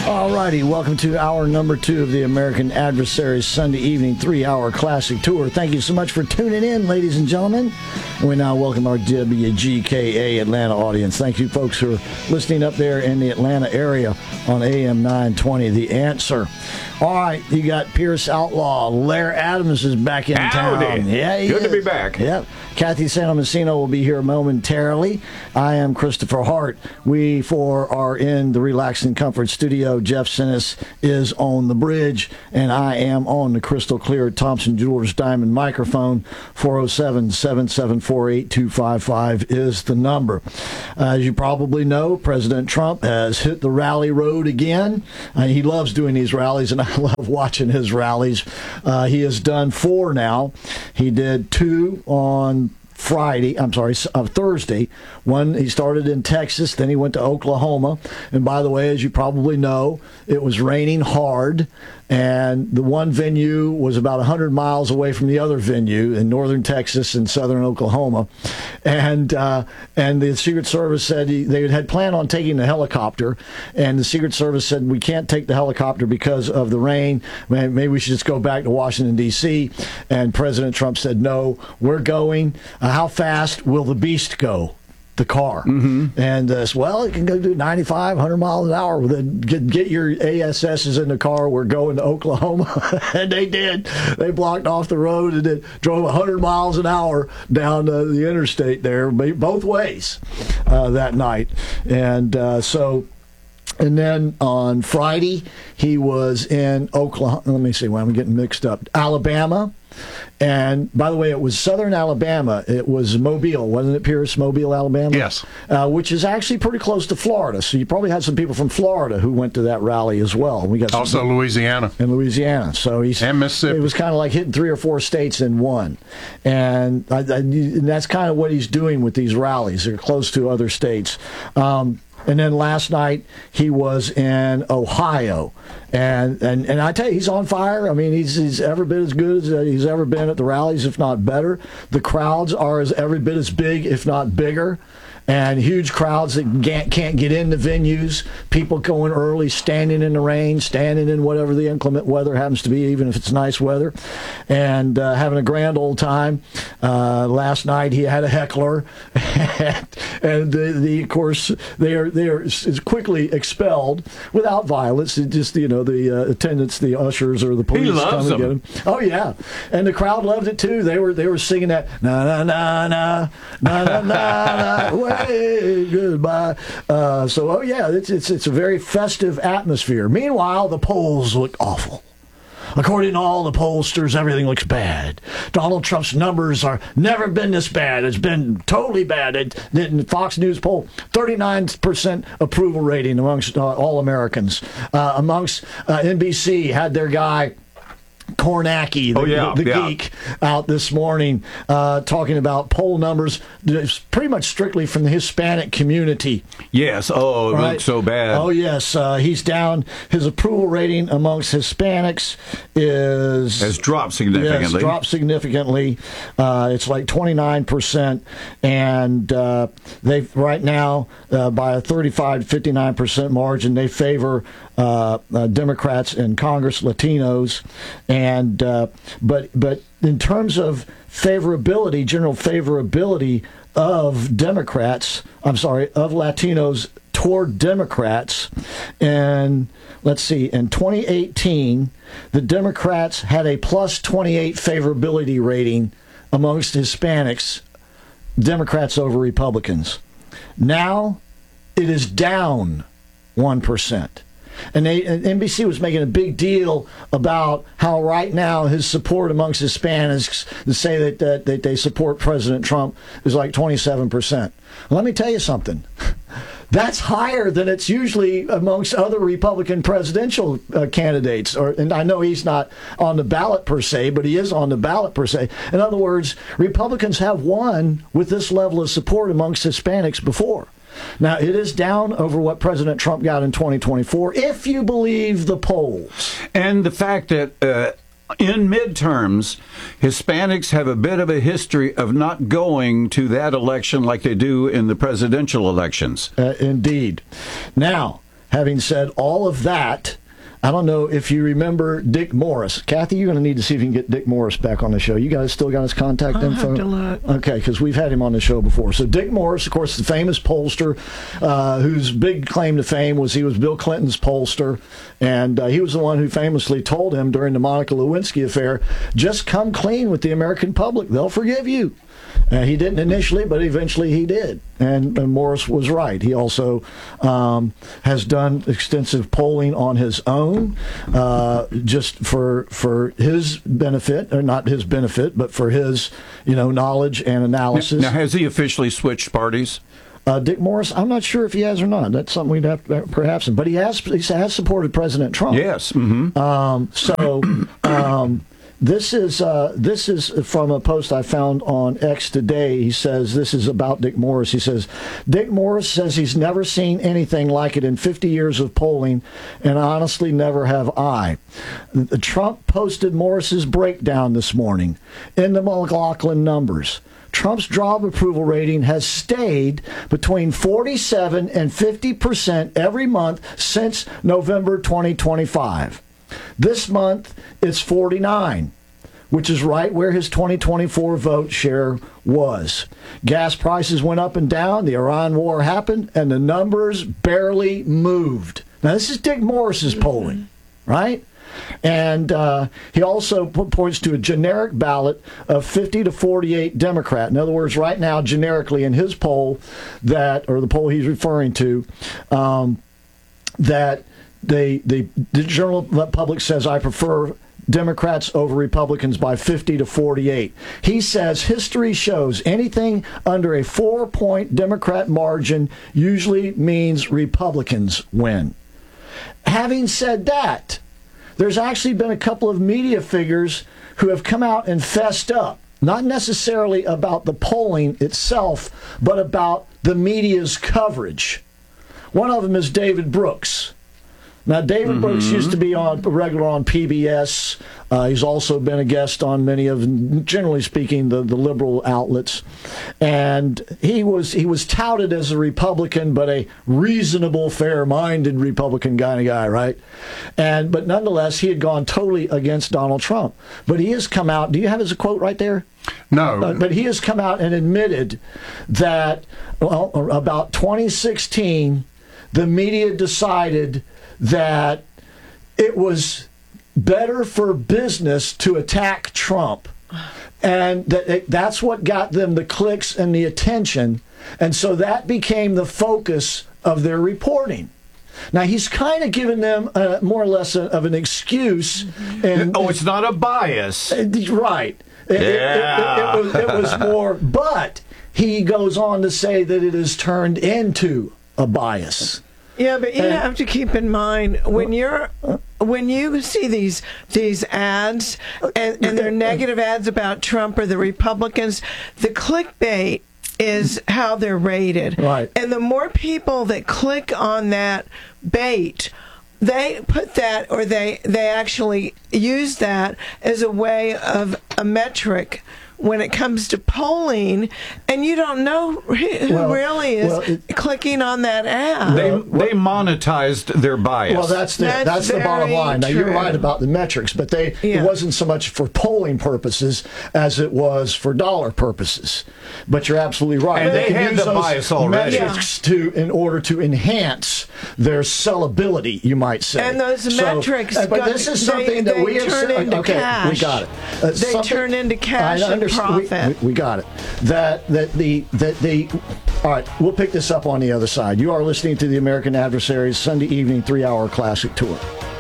All righty, welcome to hour number 2 of the American Adversaries Sunday evening 3-hour classic tour. Thank you so much for tuning in, ladies and gentlemen. And we now welcome our WGKA Atlanta audience. Thank you, folks, who are listening up there in the Atlanta area on AM 920, The Answer. All right, you got Pierce Outlaw. Lair Adams is back in town. Yeah, he Good is. to be back. Yep. Kathy Santomassino will be here momentarily. I am Christopher Hart. We are in the Relax and Comfort studio. Jeff Sinnis is on the bridge, and I am on the crystal clear Thompson Jewelers Diamond microphone. 407-774-8255 is the number. As you probably know, President Trump has hit the rally road again. He loves doing these rallies, and I love watching his rallies. He has done 4 now. He did 2 on Thursday. One, he started in Texas, then he went to Oklahoma. And by the way, as you probably know, it was raining hard. And the one venue was about 100 miles away from the other venue in northern Texas and southern Oklahoma. And the Secret Service said they had planned on taking the helicopter. And the Secret Service said, we can't take the helicopter because of the rain. Maybe we should just go back to Washington, D.C. And President Trump said, no, we're going. How fast will the beast go? The car. Mm-hmm. And well, it can go do 95, 100 miles an hour. Then get your ASSs in the car. We're going to Oklahoma. And they did. They blocked off the road and then drove 100 miles an hour down the interstate there, both ways that night. And and then on Friday, he was in Oklahoma. Let me see why I'm getting mixed up. Alabama. And by the way, it was southern Alabama. It was Mobile, wasn't it, Pierce? Mobile, Alabama? Yes. Which is actually pretty close to Florida. So you probably had some people from Florida who went to that rally as well. We got also Louisiana. And Louisiana. So and Mississippi. It was kind of like hitting 3 or 4 states in one. And that's kind of what he's doing with these rallies. They're close to other states. And then last night he was in Ohio, and I tell you, he's on fire. I mean, he's every bit as good as he's ever been at the rallies, if not better. The crowds are every bit as big, if not bigger. And huge crowds that can't get into venues, people going early, standing in the rain, standing in whatever the inclement weather happens to be, even if it's nice weather, and having a grand old time. Last night he had a heckler, and of course they are quickly expelled without violence. It just the attendants, the ushers, or the police come and get him. Oh yeah, and the crowd loved it too. They were singing that na na na na na na na na. Hey, goodbye. It's a very festive atmosphere. Meanwhile, the polls look awful. According to all the pollsters, everything looks bad. Donald Trump's numbers are never been this bad. It's been totally bad. In Fox News poll, 39% approval rating amongst all Americans. Amongst NBC had their guy Kornacki, the geek, out this morning talking about poll numbers. It's pretty much strictly from the Hispanic community. Yes. Oh, it looks so bad. Oh, yes. He's down. His approval rating amongst Hispanics has dropped significantly. Yes, dropped significantly. It's like 29%. And they right now, by a 35 to 59% margin, they favor Democrats in Congress, Latinos, and but in terms of favorability, general favorability of Latinos toward Democrats, and let's see, in 2018, the Democrats had a plus 28 favorability rating amongst Hispanics, Democrats over Republicans. Now it is down 1%. And NBC was making a big deal about how right now his support amongst Hispanics, to say that they support President Trump, is like 27%. Let me tell you something. That's higher than it's usually amongst other Republican presidential candidates. And I know he's not on the ballot per se, but he is on the ballot per se. In other words, Republicans have won with this level of support amongst Hispanics before. Now, it is down over what President Trump got in 2024, if you believe the polls. And the fact that in midterms, Hispanics have a bit of a history of not going to that election like they do in the presidential elections. Indeed. Now, having said all of that, I don't know if you remember Dick Morris. Kathy, you're going to need to see if you can get Dick Morris back on the show. You guys still got his contact info? I'll have to look. Okay, because we've had him on the show before. So Dick Morris, of course, the famous pollster, whose big claim to fame was he was Bill Clinton's pollster, and he was the one who famously told him during the Monica Lewinsky affair, just come clean with the American public. They'll forgive you. He didn't initially, but eventually he did. And Morris was right. He also has done extensive polling on his own, just for his benefit, or not his benefit, but for his knowledge and analysis. Now, has he officially switched parties? Dick Morris, I'm not sure if he has or not. That's something we'd have to perhaps. But he has supported President Trump. Yes. Mm-hmm. This is from a post I found on X today. He says this is about Dick Morris. He says, Dick Morris says he's never seen anything like it in 50 years of polling, and honestly never have I. Trump posted Morris's breakdown this morning in the McLaughlin numbers. Trump's job approval rating has stayed between 47 and 50% every month since November 2025. This month, it's 49, which is right where his 2024 vote share was. Gas prices went up and down, the Iran war happened, and the numbers barely moved. Now, this is Dick Morris's polling, right? And he also points to a generic ballot of 50 to 48 Democrat. In other words, right now, generically in his poll, or the poll he's referring to, that the general public says, I prefer Democrats over Republicans by 50 to 48. He says history shows anything under a 4-point Democrat margin usually means Republicans win. Having said that, there's actually been a couple of media figures who have come out and fessed up, not necessarily about the polling itself, but about the media's coverage. One of them is David Brooks. Now, David Brooks used to be regular on PBS. He's also been a guest on many of, generally speaking, the liberal outlets. And he was touted as a Republican, but a reasonable, fair-minded Republican kind of guy, right? But nonetheless, he had gone totally against Donald Trump. But he has come out. Do you have his quote right there? No. But he has come out and admitted that, about 2016, the media decided that it was better for business to attack Trump. And that's what got them the clicks and the attention. And so that became the focus of their reporting. Now, he's kind of given them more or less of an excuse. It's not a bias. Right. It was more, but he goes on to say that it has turned into a bias. Yeah, but you have to keep in mind when you see these ads and they're negative ads about Trump or the Republicans, the clickbait is how they're rated. Right. And the more people that click on that bait, they put that, or they actually use that as a way of a metric when it comes to polling, and you don't know who really is clicking on that ad. They monetized their bias. Well, that's the bottom line. Now, you're right about the metrics, but it wasn't so much for polling purposes as it was for dollar purposes. But you're absolutely right. And they had the bias already. Metrics in order to enhance their sellability, you might say. And those metrics, but this is something that we have turn into cash. We got it. They turn into cash and profit. We got it. All right, we'll pick this up on the other side. You are listening to the American Adversaries Sunday evening 3-hour classic tour.